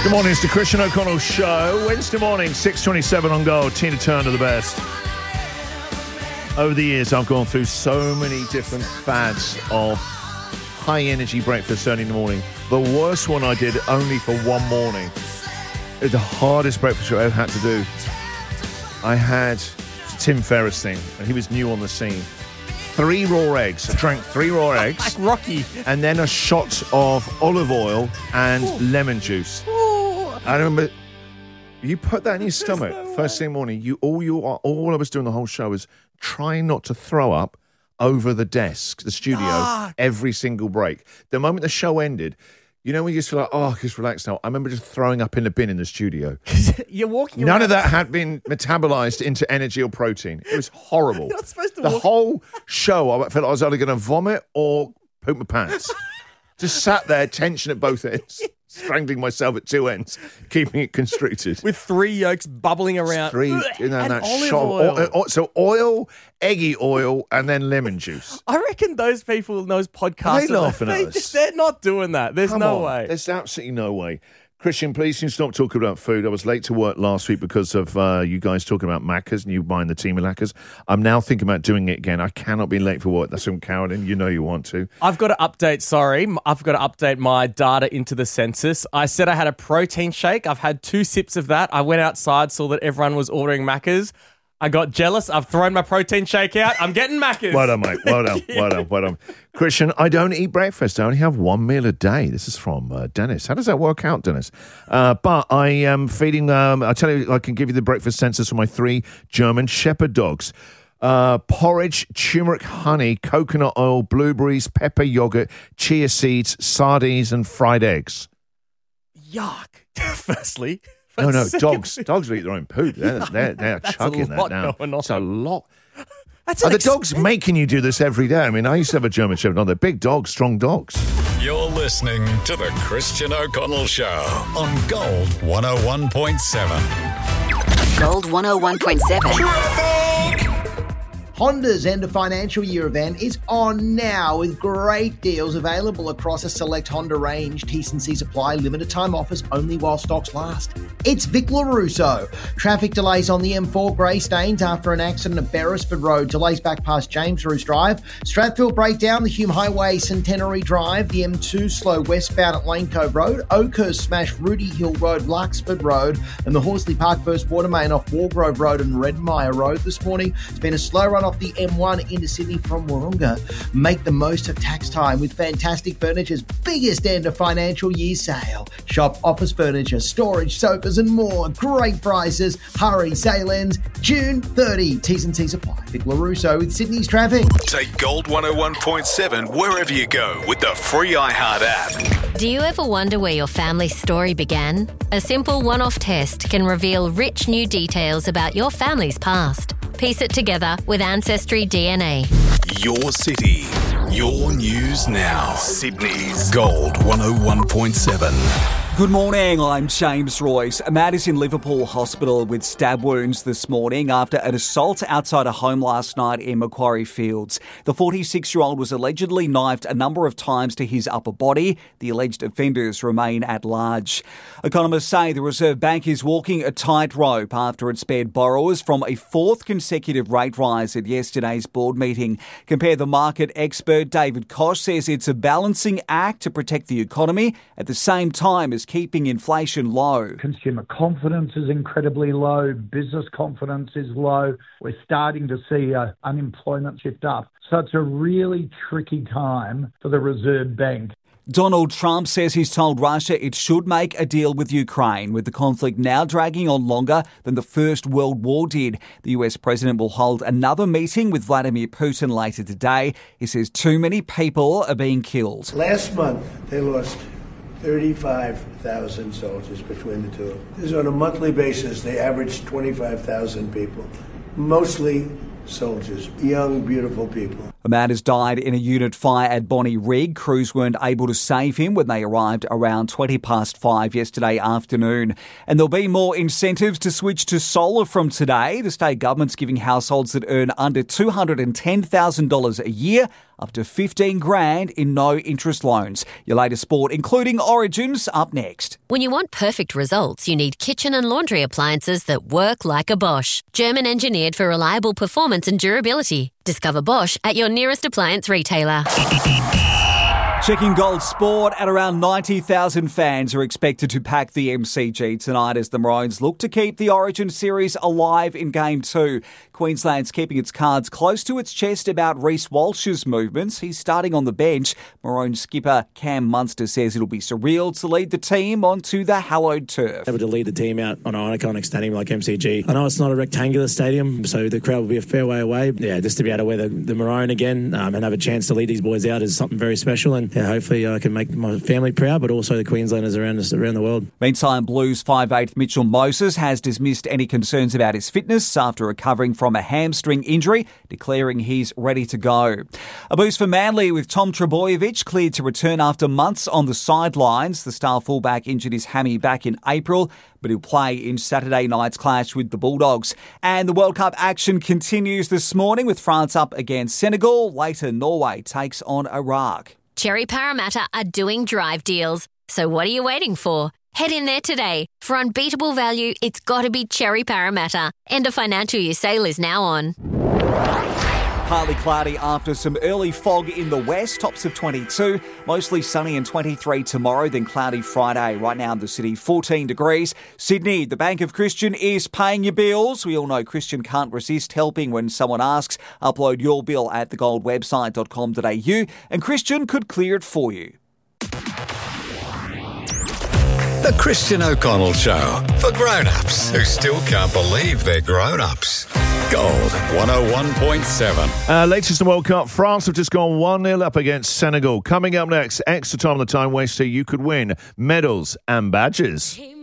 Good morning, it's the Christian O'Connell Show. Wednesday morning, 6:27 on Gold. Tina Turner, the best. Over the years, I've gone through so many different fads of high-energy breakfast early in the morning. The worst one I did only for one morning. It was the hardest breakfast I ever had to do. I had Tim Ferriss thing, and he was new on the scene. 3 raw eggs. I drank 3 raw eggs. Like Rocky. And then a shot of olive oil and lemon juice. I remember you put that in your stomach first thing in the morning. All I was doing the whole show was trying not to throw up over the desk, the studio, every single break. The moment the show ended, you know when you just feel like, oh, just relax now. I remember just throwing up in the bin in the studio. You're walking None around. of that had been metabolized into energy or protein. It was horrible. You're not supposed to the walk. whole show, I felt like I was either going to vomit or poop my pants. Just sat there, tension at both ends, strangling myself at 2 ends, keeping it constricted. With 3 yolks bubbling around. 3, and that olive shot. oil. So oil, eggy oil, and then lemon juice. I reckon those people, those podcasters, Are they laughing at us? They're not doing that. There's Come no on. way. There's absolutely no way. Christian, please can you stop talking about food. I was late to work last week because of you guys talking about Macca's and you buying the team of Macca's. I'm now thinking about doing it again. I cannot be late for work. That's from Carolyn. You know you want to. I've got to update my data into the census. I said I had a protein shake. I've had 2 sips of that. I went outside, saw that everyone was ordering Macca's. I got jealous. I've thrown my protein shake out. I'm getting Macca's. Well done, mate. Well done. Well done. Christian, I don't eat breakfast. I only have 1 meal a day. This is from Dennis. How does that work out, Dennis? But I am feeding, I tell you, I can give you the breakfast census for my 3 German Shepherd dogs. Porridge, turmeric, honey, coconut oil, blueberries, pepper yogurt, chia seeds, sardines, and fried eggs. Yuck. Firstly. No, Second- dogs will eat their own poop. They're chucking that now. Going on. It's a lot. That's Are the dogs making you do this every day? I mean, I used to have a German Shepherd. No, they're big dogs, strong dogs. You're listening to the Christian O'Connell Show on Gold 101.7. Gold 101.7. Honda's end of financial year event is on now with great deals available across a select Honda range. T&Cs apply, limited time offers only while stocks last. It's Vic LaRusso. Traffic delays on the M4 Grey Stains after an accident at Beresford Road. Delays back past James Roos Drive. Strathfield breakdown, the Hume Highway Centenary Drive. The M2 slow westbound at Lane Cove Road. Oakhurst smashed Rudy Hill Road, Luxford Road. And the Horsley Park burst water main off Wargrove Road and Redmire Road this morning. It's been a slow run off the M1 into Sydney from Wahroonga. Make the most of tax time with Fantastic Furniture's biggest end of financial year sale. Shop office furniture, storage, sofas and more. Great prices. Hurry, sale ends June 30. T&Cs apply. Vic LaRusso with Sydney's traffic. Take Gold 101.7 wherever you go with the free iHeart app. Do you ever wonder where your family's story began? A simple one-off test can reveal rich new details about your family's past. Piece it together with Ancestry DNA. Your city, your news now. Sydney's Gold 101.7. Good morning, I'm James Royce. A man is in Liverpool Hospital with stab wounds this morning after an assault outside a home last night in Macquarie Fields. The 46-year-old was allegedly knifed a number of times to his upper body. The alleged offenders remain at large. Economists say the Reserve Bank is walking a tightrope after it spared borrowers from a 4th consecutive rate rise at yesterday's board meeting. Compare the market expert David Koch says it's a balancing act to protect the economy at the same time as keeping inflation low. Consumer confidence is incredibly low. Business confidence is low. We're starting to see unemployment shift up. So it's a really tricky time for the Reserve Bank. Donald Trump says he's told Russia it should make a deal with Ukraine, with the conflict now dragging on longer than the First World War did. The US president will hold another meeting with Vladimir Putin later today. He says too many people are being killed. Last month, they lost 35,000 soldiers between the two. This is on a monthly basis. They averaged 25,000 people, mostly soldiers, young, beautiful people. A man has died in a unit fire at Bonnie Rig. Crews weren't able to save him when they arrived around 5:20 yesterday afternoon. And there'll be more incentives to switch to solar from today. The state government's giving households that earn under $210,000 a year up to $15,000 in no-interest loans. Your latest sport, including Origins, up next. When you want perfect results, you need kitchen and laundry appliances that work like a Bosch. German engineered for reliable performance and durability. Discover Bosch at your nearest appliance retailer. Checking Gold Sport, at around 90,000 fans are expected to pack the MCG tonight as the Maroons look to keep the Origin series alive in Game 2. Queensland's keeping its cards close to its chest about Reece Walsh's movements. He's starting on the bench. Maroon skipper Cam Munster says it'll be surreal to lead the team onto the hallowed turf. Able to lead the team out on an iconic stadium like MCG. I know it's not a rectangular stadium, so the crowd will be a fair way away. Yeah, just to be able to wear the maroon again and have a chance to lead these boys out is something very special, and yeah, hopefully I can make my family proud, but also the Queenslanders around the world. Meantime, Blues 5'8" Mitchell Moses has dismissed any concerns about his fitness after recovering from a hamstring injury, declaring he's ready to go. A boost for Manly with Tom Trbojevic cleared to return after months on the sidelines. The star fullback injured his hammy back in April, but he'll play in Saturday night's clash with the Bulldogs. And the World Cup action continues this morning with France up against Senegal. Later, Norway takes on Iraq. Cherry Parramatta are doing drive deals. So what are you waiting for? Head in there today. For unbeatable value, it's got to be Cherry Parramatta. End of financial year sale is now on. Partly cloudy after some early fog in the west, tops of 22. Mostly sunny and 23 tomorrow, then cloudy Friday. Right now in the city, 14 degrees. Sydney, the Bank of Christian is paying your bills. We all know Christian can't resist helping when someone asks. Upload your bill at thegoldwebsite.com.au and Christian could clear it for you. The Christian O'Connell Show, for grown-ups who still can't believe they're grown-ups. Gold 101.7. Latest in the World Cup, France have just gone 1-0 up against Senegal. Coming up next, extra time on the time waster, you could win medals and badges.